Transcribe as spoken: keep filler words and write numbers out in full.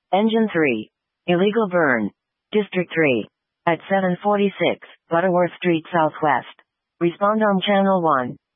Engine three. Illegal burn. District three. At seven forty-six, Butterworth Street Southwest. Respond on Channel one.